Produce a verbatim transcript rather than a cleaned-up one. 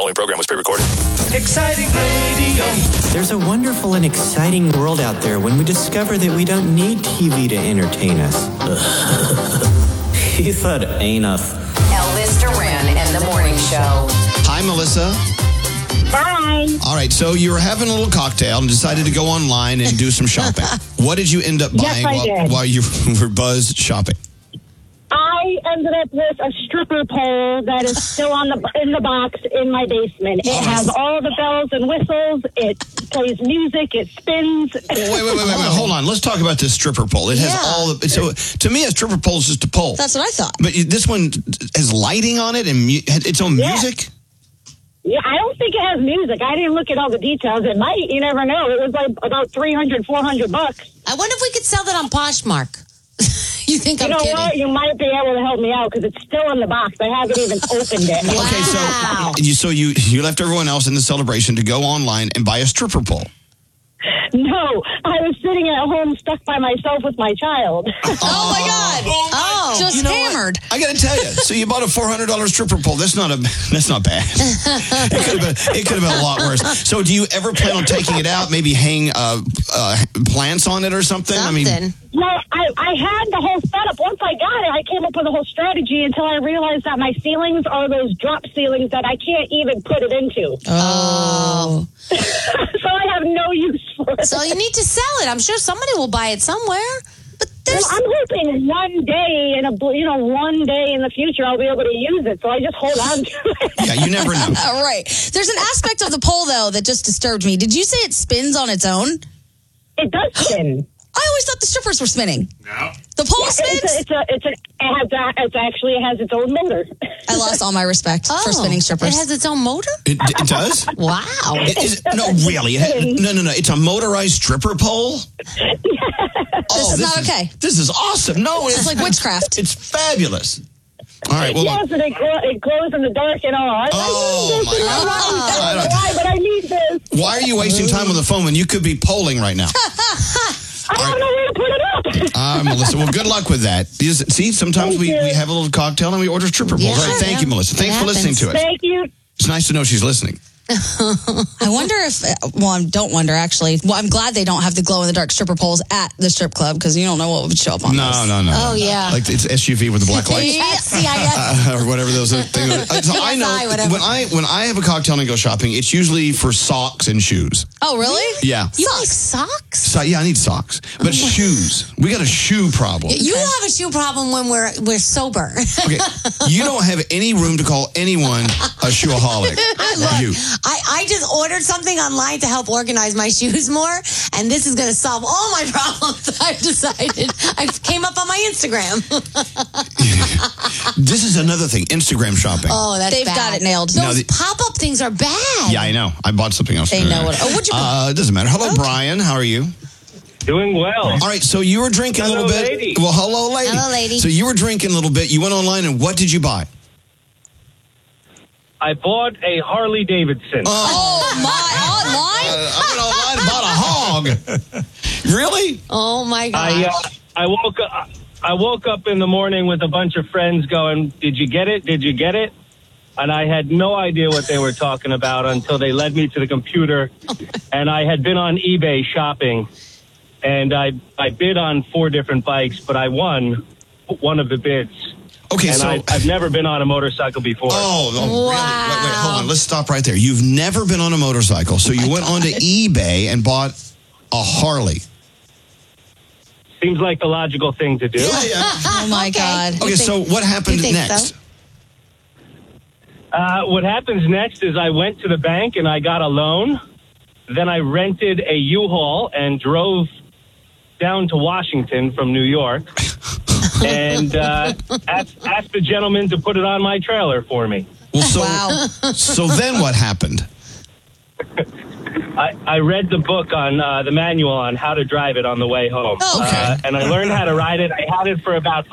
following program was pre-recorded. Exciting radio. There's a wonderful and exciting world out there when we discover that we don't need T V to entertain us. He said anus. Elvis Duran and the Morning Show. Hi, Melissa. Hi. All right, so you were having a little cocktail and decided to go online and do some shopping. What did you end up Yes, buying I while, did. while you were buzzed shopping? I ended up with a stripper pole that is still on the in the box in my basement. It has all the bells and whistles. It plays music. It spins. Wait, wait, wait, wait, wait. Hold on. Let's talk about this stripper pole. It has Yeah. all the... So, to me, a stripper pole is just a pole. That's what I thought. But you- this one has lighting on it and mu- had its own Yeah. music? Yeah, I don't think it has music. I didn't look at all the details. It might. You never know. It was like about three hundred, four hundred bucks. I wonder if we could sell that on Poshmark. You think You I'm know kidding? what? You might be able to help me out because it's still in the box. I haven't even opened it. Okay, Wow. so you, so you you left everyone else in the celebration to go online and buy a stripper pole. No, I was sitting at home stuck by myself with my child. Oh, my God. Oh, Just You know what? hammered. I got to tell you. So you bought a four hundred dollars stripper pole. That's not a. That's not bad. It could have been. It could have been a lot worse. So do you ever plan on taking it out? Maybe hang uh, uh, plants on it or something? something. I mean, Well, I, I had the whole setup. Once I got it, I came up with a whole strategy until I realized that my ceilings are those drop ceilings that I can't even put it into. Oh. So I have no use for it. So you need to sell it. I'm sure somebody will buy it somewhere. But Well, there's I'm hoping one day in a bl- you know one day in the future I'll be able to use it. So I just hold on to it. yeah, you never know. All right. There's an aspect of the pole, though, that just disturbed me. Did you say it spins on its own? It does spin. I always thought the strippers were spinning. No. The pole It's spins? a, it's a, it's a, it has a, it's actually it has its own motor. I lost all my respect for spinning strippers. It has its own motor? It, it does. Wow. It is, no, really. It ha- no, no, no. It's a motorized stripper pole. Oh, This is not okay. This is awesome. No, it's It's like witchcraft. It's fabulous. All right. Well, Yes, and it, glow, it glows in the dark and all. I, Oh, I need my this. God. I don't know why, but I need this. why are you wasting time on the phone when you could be polling right now? I don't know where to put it up. Ah, Melissa. Well, good luck with that. Is- See, sometimes Thank we, you. we have a little cocktail and we order stripper poles. Yeah, All right. Thank yeah. you, Melissa. Thanks It for listening to happens. it. Thank you. It's nice to know she's listening. I wonder if, well, I don't wonder actually. Well, I'm glad they don't have the glow in the dark stripper poles at the strip club because you don't know what would show up on No, those. no, no. Oh, yeah. Like it's S U V with the black lights. Yes, C I S. Uh, or whatever those are things. are. So I P S I, know whatever. when I when I have a cocktail and go shopping, it's usually for socks and shoes. Oh, really? Yeah. You like socks? So yeah, I need socks, but shoes. We got a shoe problem. You have a shoe problem when we're we're sober. Okay, you don't have any room to call anyone a shoeaholic. You. I, I just ordered something online to help organize my shoes more, and this is going to solve all my problems. I've decided. I came up on my Instagram. This is another thing. Instagram shopping. Oh, that's They've bad. got it nailed. Those No, the- pop-up things are bad. Yeah, I know. I bought something else. They know what. Oh, what'd you Uh, it doesn't matter. Hello, Brian. How are you? Doing well. All right. So you were drinking a Hello, little bit. lady. Well, hello, lady. Hello, lady. So you were drinking a little bit. You went online, and what did you buy? I bought a Harley Davidson. Oh, my. Online? Uh, I went online and bought a hog. Really? Oh my god. I uh, I woke up. I woke up in the morning with a bunch of friends going, "Did you get it? Did you get it?" And I had no idea what they were talking about until they led me to the computer. And I had been on eBay shopping, and I I bid on four different bikes, but I won one of the bids. Okay, And so I, I've never been on a motorcycle before. Oh, oh really? Wow. Wait, wait, hold on. Let's stop right there. You've never been on a motorcycle, so you went onto eBay and bought a Harley. Seems like the logical thing to do. Yeah, yeah. Oh, my Okay. God. Okay, so what happened you think next? so? Uh, what happens next is I went to the bank and I got a loan. Then I rented a U-Haul and drove down to Washington from New York and uh, asked, asked the gentleman to put it on my trailer for me. Well, so, Wow. so then what happened? I, I read the book on uh, the manual on how to drive it on the way home. Oh, okay. Uh, and I learned how to ride it. I had it for about